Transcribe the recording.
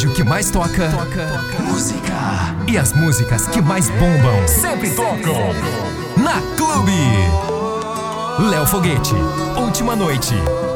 rádio que mais toca música. E as músicas que mais bombam sempre tocam na Clube. Léo Foguete, Última Noite.